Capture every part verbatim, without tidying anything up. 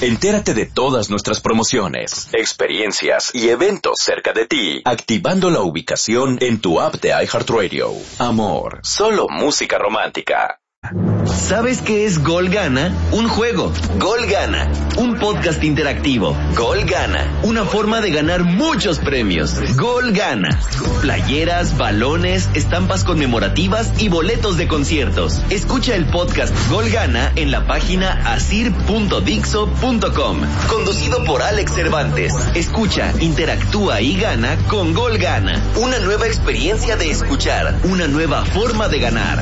Entérate de todas nuestras promociones, experiencias y eventos cerca de ti, activando la ubicación en tu app de iHeartRadio. Amor, solo música romántica. ¿Sabes qué es Gol Gana? Un juego. Gol Gana. Un podcast interactivo. Gol Gana. Una forma de ganar muchos premios. Gol Gana. Playeras, balones, estampas conmemorativas y boletos de conciertos. Escucha el podcast Gol Gana en la página asir punto dixo punto com. Conducido por Alex Cervantes. Escucha, interactúa y gana con Gol Gana. Una nueva experiencia de escuchar. Una nueva forma de ganar.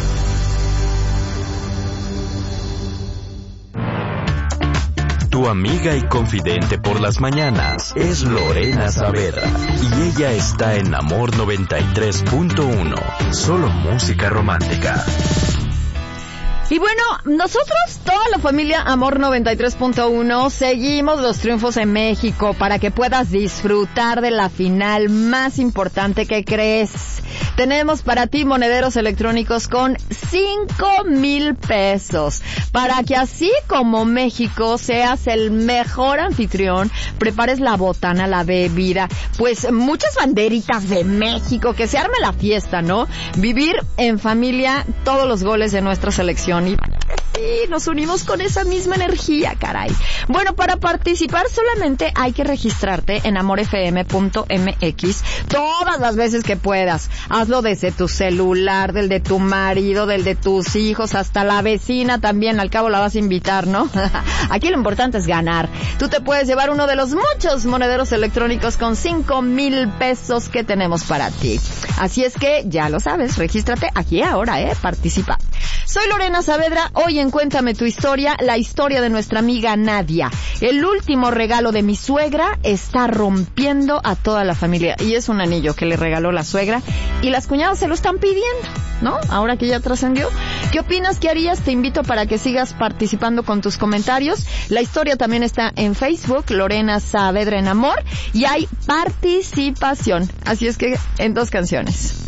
Tu amiga y confidente por las mañanas es Lorena Saavedra y ella está en Amor noventa y tres punto uno, solo música romántica. Y bueno, nosotros, toda la familia Amor noventa y tres punto uno, seguimos los triunfos en México para que puedas disfrutar de la final más importante que crees. Tenemos para ti monederos electrónicos con cinco mil pesos, para que así como México seas el mejor anfitrión, prepares la botana, la bebida, pues muchas banderitas de México, que se arme la fiesta, ¿no? Vivir en familia todos los goles de nuestra selección. Y sí, nos unimos con esa misma energía, caray. Bueno, para participar solamente hay que registrarte en amor f m punto m x todas las veces que puedas. Hazlo desde tu celular, del de tu marido, del de tus hijos, hasta la vecina también, al cabo la vas a invitar, ¿no? Aquí lo importante es ganar. Tú te puedes llevar uno de los muchos monederos electrónicos con cinco mil pesos que tenemos para ti. Así es que, ya lo sabes, regístrate aquí ahora, ¿eh? Participa. Soy Lorena Saavedra, hoy en Cuéntame tu historia, la historia de nuestra amiga Nadia. El último regalo de mi suegra está rompiendo a toda la familia, y es un anillo que le regaló la suegra, y las cuñadas se lo están pidiendo, ¿no? Ahora que ya trascendió. ¿Qué opinas? ¿Qué harías? Te invito para que sigas participando con tus comentarios. La historia también está en Facebook, Lorena Saavedra en Amor, y hay participación. Así es que, en dos canciones.